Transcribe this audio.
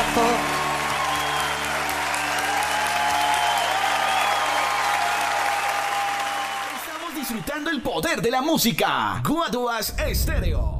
Estamos disfrutando el poder de la música. Guaduas Estéreo.